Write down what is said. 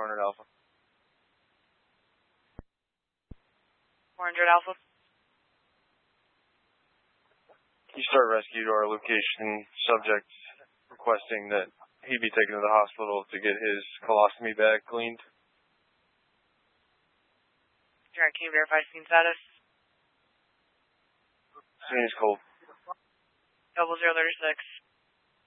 400 Alpha. 400 Alpha. You start rescue to our location, subject requesting that he be taken to the hospital to get his colostomy bag cleaned. Alright, can you verify scene status? Scene is cold. 0036.